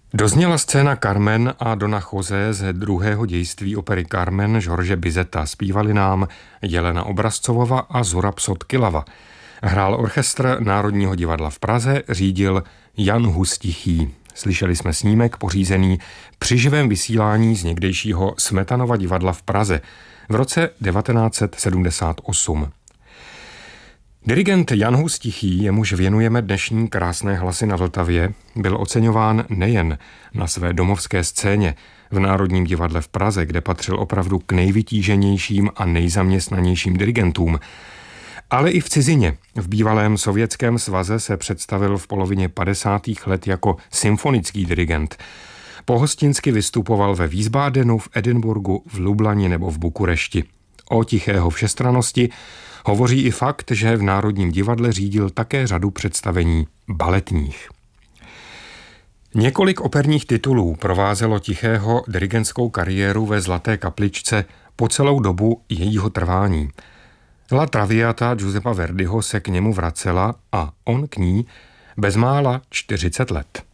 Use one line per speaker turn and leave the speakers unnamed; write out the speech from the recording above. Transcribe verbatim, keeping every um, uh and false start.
Dozněla scéna Carmen a Dona José ze druhého dějství opery Carmen George Bizeta. Zpívali nám Jelena Obrazcovova a Zora Psot-Kilava. Hrál orchestr Národního divadla v Praze, řídil Jan Hus Tichý. Slyšeli jsme snímek pořízený při živém vysílání z někdejšího Smetanova divadla v Praze v roce devatenáct set sedmdesát osm. Dirigent Jan Hus Tichý, jemuž věnujeme dnešní Krásné hlasy na Vltavě, byl oceňován nejen na své domovské scéně v Národním divadle v Praze, kde patřil opravdu k nejvytíženějším a nejzaměstnanějším dirigentům, ale i v cizině. V bývalém Sovětském svaze se představil v polovině padesátých let jako symfonický dirigent. Pohostinsky vystupoval ve Wiesbadenu, v Edinburgu, v Lublani nebo v Bukurešti. O Tichého všestrannosti hovoří i fakt, že v Národním divadle řídil také řadu představení baletních. Několik operních titulů provázelo Tichého dirigentskou kariéru ve Zlaté kapličce po celou dobu jejího trvání. La Traviata Giuseppa Verdiho se k němu vracela a on k ní bezmála čtyřicet let.